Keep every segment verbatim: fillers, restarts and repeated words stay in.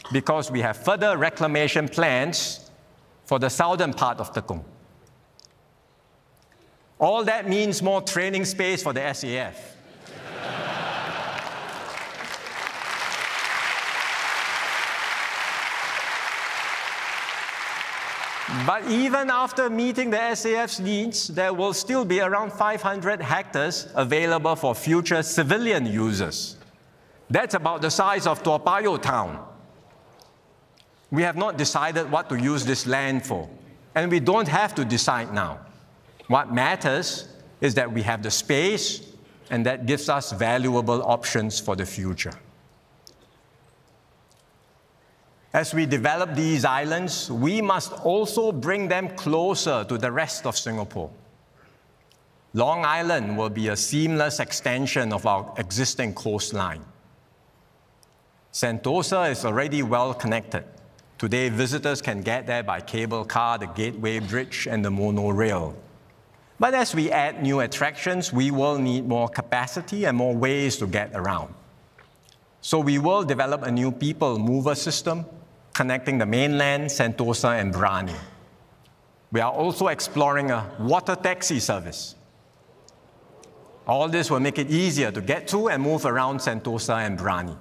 because we have further reclamation plans for the southern part of Tekong. All that means more training space for the S A F. But even after meeting the S A F's needs, there will still be around five hundred hectares available for future civilian users. That's about the size of Toa Payoh town. We have not decided what to use this land for, and we don't have to decide now. What matters is that we have the space, and that gives us valuable options for the future. As we develop these islands, we must also bring them closer to the rest of Singapore. Long Island will be a seamless extension of our existing coastline. Sentosa is already well connected. Today, visitors can get there by cable car, the Gateway Bridge, and the monorail. But as we add new attractions, we will need more capacity and more ways to get around. So we will develop a new people mover system connecting the mainland, Sentosa, and Brani. We are also exploring a water taxi service. All this will make it easier to get to and move around Sentosa and Brani.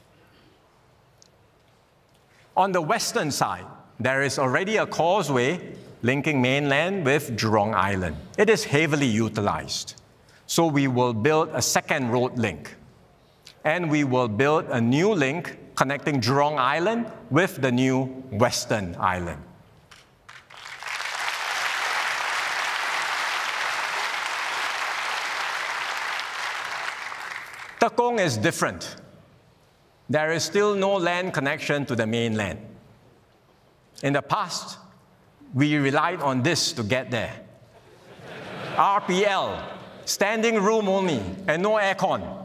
On the western side, there is already a causeway linking mainland with Jurong Island. It is heavily utilized. So we will build a second road link. And we will build a new link connecting Jurong Island with the new Western Island. Tekong is different. There is still no land connection to the mainland. In the past, we relied on this to get there. R P L, standing room only, and no aircon.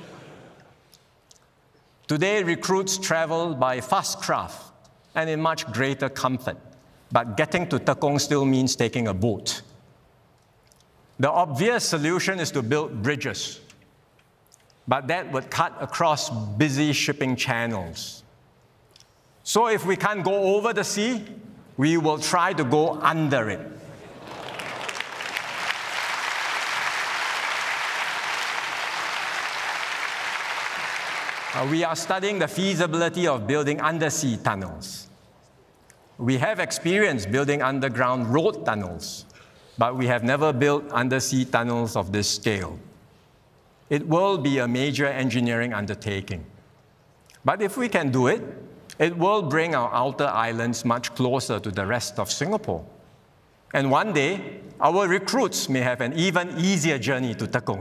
Today, recruits travel by fast craft and in much greater comfort, but getting to Tekong still means taking a boat. The obvious solution is to build bridges, but that would cut across busy shipping channels. So if we can't go over the sea, we will try to go under it. Uh, we are studying the feasibility of building undersea tunnels. We have experience building underground road tunnels, but we have never built undersea tunnels of this scale. It will be a major engineering undertaking. But if we can do it, it will bring our outer islands much closer to the rest of Singapore. And one day, our recruits may have an even easier journey to Tekong.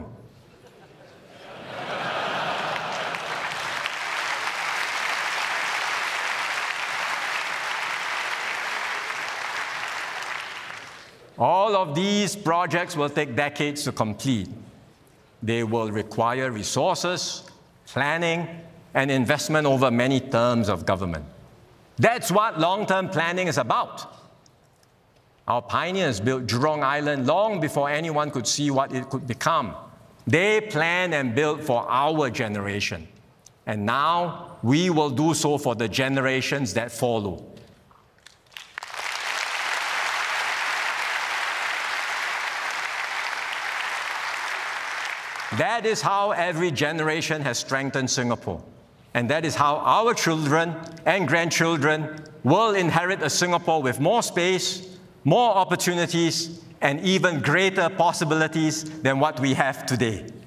All of these projects will take decades to complete. They will require resources, planning, and investment over many terms of government. That's what long-term planning is about. Our pioneers built Jurong Island long before anyone could see what it could become. They planned and built for our generation. And now we will do so for the generations that follow. That is how every generation has strengthened Singapore. And that is how our children and grandchildren will inherit a Singapore with more space, more opportunities, and even greater possibilities than what we have today.